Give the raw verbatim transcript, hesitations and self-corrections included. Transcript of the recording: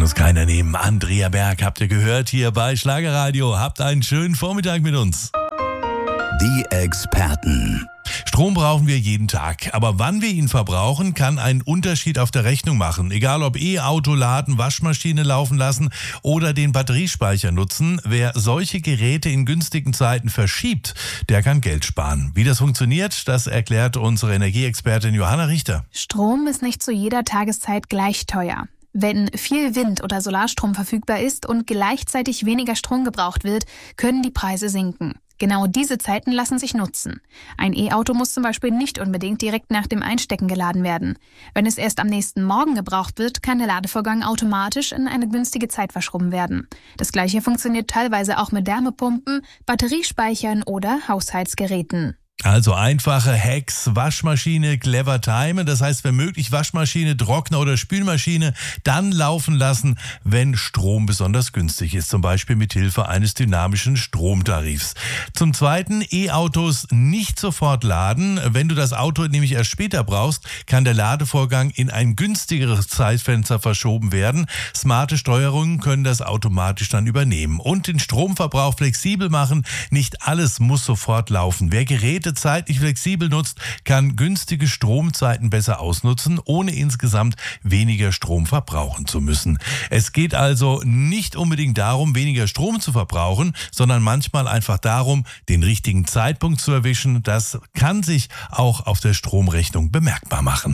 kann uns keiner nehmen. Andrea Berg habt ihr gehört hier bei Schlagerradio. Habt einen schönen Vormittag mit uns. Die Experten. Strom brauchen wir jeden Tag, aber wann wir ihn verbrauchen, kann einen Unterschied auf der Rechnung machen. Egal ob E-Auto laden, Waschmaschine laufen lassen oder den Batteriespeicher nutzen, wer solche Geräte in günstigen Zeiten verschiebt, der kann Geld sparen. Wie das funktioniert, das erklärt unsere Energieexpertin Johanna Richter. Strom ist nicht zu jeder Tageszeit gleich teuer. Wenn viel Wind- oder Solarstrom verfügbar ist und gleichzeitig weniger Strom gebraucht wird, können die Preise sinken. Genau diese Zeiten lassen sich nutzen. Ein E-Auto muss zum Beispiel nicht unbedingt direkt nach dem Einstecken geladen werden. Wenn es erst am nächsten Morgen gebraucht wird, kann der Ladevorgang automatisch in eine günstige Zeit verschoben werden. Das Gleiche funktioniert teilweise auch mit Wärmepumpen, Batteriespeichern oder Haushaltsgeräten. Also einfache Hacks, Waschmaschine, clever timen, das heißt, wenn möglich Waschmaschine, Trockner oder Spülmaschine dann laufen lassen, wenn Strom besonders günstig ist, zum Beispiel mit Hilfe eines dynamischen Stromtarifs. Zum Zweiten, E-Autos nicht sofort laden. Wenn du das Auto nämlich erst später brauchst, kann der Ladevorgang in ein günstigeres Zeitfenster verschoben werden. Smarte Steuerungen können das automatisch dann übernehmen und den Stromverbrauch flexibel machen. Nicht alles muss sofort laufen. Wer Geräte zeitlich flexibel nutzt, kann günstige Stromzeiten besser ausnutzen, ohne insgesamt weniger Strom verbrauchen zu müssen. Es geht also nicht unbedingt darum, weniger Strom zu verbrauchen, sondern manchmal einfach darum, den richtigen Zeitpunkt zu erwischen. Das kann sich auch auf der Stromrechnung bemerkbar machen.